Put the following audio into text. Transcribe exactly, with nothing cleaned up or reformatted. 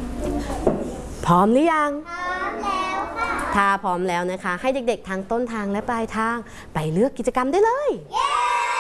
พร้อมหรือยังพร้อมแล้วค่ะถ้าพร้อมแล้วนะคะให้เด็กๆทางต้นทางและปลายทางไปเลือกกิจกรรมได้เลยเย้